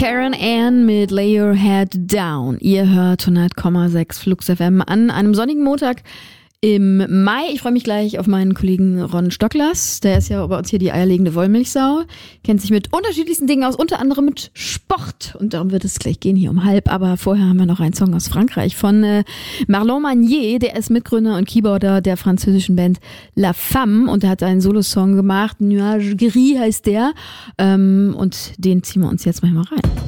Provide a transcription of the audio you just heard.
Karen Ann mit Lay Your Head Down. Ihr hört 100,6 Flux FM an einem sonnigen Montag im Mai. Ich freue mich gleich auf meinen Kollegen Ron Stocklers. Der ist ja bei uns hier die eierlegende Wollmilchsau. Kennt sich mit unterschiedlichsten Dingen aus, unter anderem mit Sport. Und darum wird es gleich gehen hier um 12:30. Aber vorher haben wir noch einen Song aus Frankreich von Marlon Magnier. Der ist Mitgründer und Keyboarder der französischen Band La Femme. Und er hat einen Solosong gemacht. Nuage Gris heißt der. Und den ziehen wir uns jetzt mal rein.